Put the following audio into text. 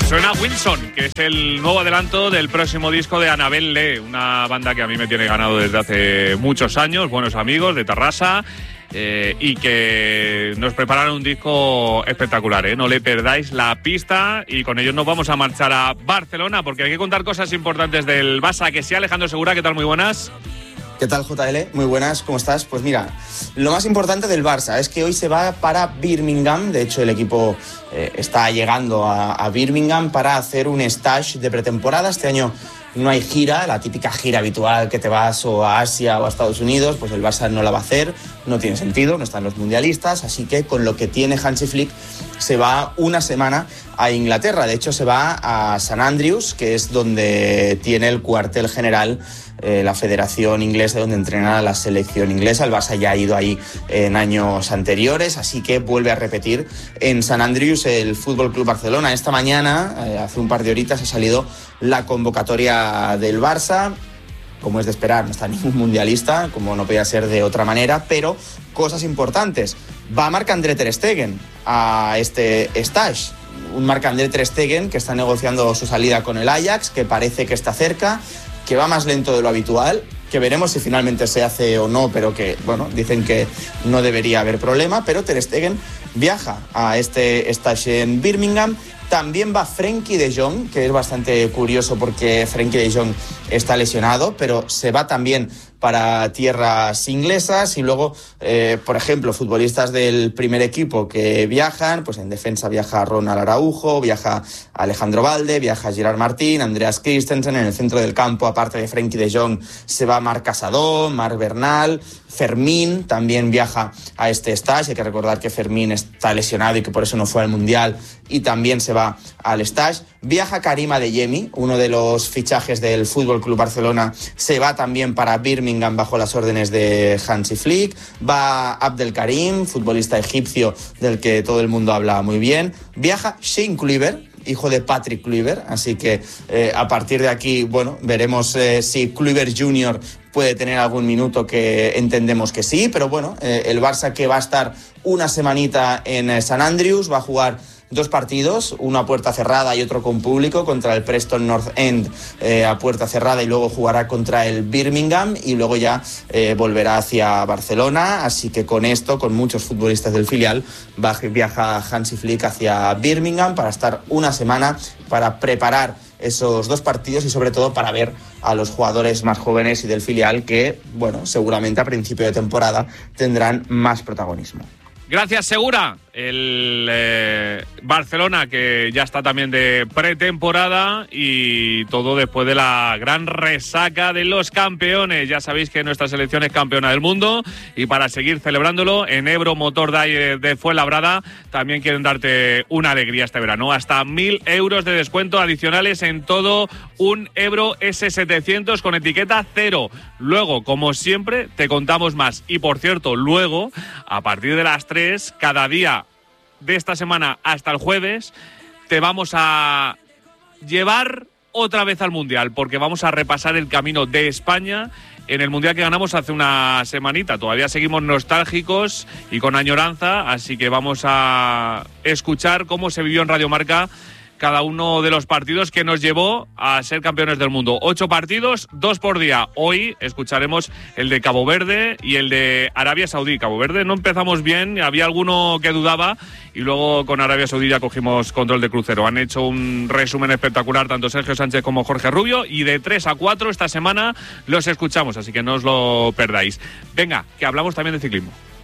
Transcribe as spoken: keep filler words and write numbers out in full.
Suena Wilson, que es el nuevo adelanto del próximo disco de Anabel Lee, una banda que a mí me tiene ganado desde hace muchos años, buenos amigos de Tarrasa, eh, y que nos prepararon un disco espectacular, ¿eh? No le perdáis la pista, y con ellos nos vamos a marchar a Barcelona, porque hay que contar cosas importantes del Barça, que sí. Alejandro Segura, ¿qué tal? Muy buenas. ¿Qué tal, J L? Muy buenas, ¿cómo estás? Pues mira, lo más importante del Barça es que hoy se va para Birmingham. De hecho, el equipo eh, está llegando a, a Birmingham para hacer un stage de pretemporada. Este año no hay gira, la típica gira habitual que te vas o a Asia o a Estados Unidos, pues el Barça no la va a hacer, no tiene sentido, no están los mundialistas, así que con lo que tiene Hansi Flick se va una semana a Inglaterra. De hecho, se va a St Andrews, que es donde tiene el cuartel general eh, la Federación Inglesa, donde entrena la selección inglesa. El Barça ya ha ido ahí en años anteriores, así que vuelve a repetir en St Andrews el F C Barcelona. Esta mañana, eh, hace un par de horitas, ha salido la convocatoria del Barça. Como es de esperar, no está ningún mundialista, como no podía ser de otra manera, pero cosas importantes. Va Marc-André ter Stegen a este stage. Un Marc-André ter Stegen que está negociando su salida con el Ajax, que parece que está cerca, que va más lento de lo habitual, que veremos si finalmente se hace o no, pero que, bueno, dicen que no debería haber problema, pero ter Stegen viaja a este stage en Birmingham. También va Frenkie de Jong, que es bastante curioso porque Frenkie de Jong está lesionado, pero se va también para tierras inglesas. Y luego, eh, por ejemplo, futbolistas del primer equipo que viajan, pues en defensa viaja Ronald Araujo, viaja Alejandro Balde, viaja Gerard Martín, Andreas Christensen. En el centro del campo, aparte de Frenkie de Jong, se va Marc Casadó, Marc Bernal, Fermín también viaja a este stage. Hay que recordar que Fermín está lesionado y que por eso no fue al Mundial, y también se va al stage. Viaja Karim Adeyemi, uno de los fichajes del F C Barcelona, se va también para Birmingham bajo las órdenes de Hansi Flick. Va Abdelkarim, futbolista egipcio del que todo el mundo habla muy bien. Viaja Shane Kluivert, hijo de Patrick Kluivert, así que eh, a partir de aquí, bueno, veremos eh, si Kluivert junior puede tener algún minuto, que entendemos que sí, pero bueno, eh, el Barça, que va a estar una semanita en eh, St Andrews, va a jugar dos partidos, uno a puerta cerrada y otro con público, contra el Preston North End eh, a puerta cerrada, y luego jugará contra el Birmingham, y luego ya eh, volverá hacia Barcelona. Así que con esto, con muchos futbolistas del filial, va, viaja Hansi Flick hacia Birmingham para estar una semana, para preparar esos dos partidos y sobre todo para ver a los jugadores más jóvenes y del filial que, bueno, seguramente a principio de temporada tendrán más protagonismo. Gracias, Segura. El eh, Barcelona, que ya está también de pretemporada, y todo después de la gran resaca de los campeones. Ya sabéis que nuestra selección es campeona del mundo, y para seguir celebrándolo, en Ebro Motor Day de Fuenlabrada también quieren darte una alegría este verano. Hasta mil euros de descuento adicionales en todo un Ebro ese setecientos con etiqueta cero. Luego, como siempre, te contamos más. Y por cierto, luego, a partir de las tres, cada día de esta semana hasta el jueves, te vamos a llevar otra vez al Mundial, porque vamos a repasar el camino de España en el Mundial que ganamos hace una semanita. Todavía seguimos nostálgicos y con añoranza, así que vamos a escuchar cómo se vivió en Radio Marca cada uno de los partidos que nos llevó a ser campeones del mundo. Ocho partidos, dos por día. Hoy escucharemos el de Cabo Verde y el de Arabia Saudí. Cabo Verde no empezamos bien, había alguno que dudaba, y luego con Arabia Saudí ya cogimos control de crucero. Han hecho un resumen espectacular tanto Sergio Sánchez como Jorge Rubio, y de tres a cuatro esta semana los escuchamos, así que no os lo perdáis. Venga, que hablamos también de ciclismo.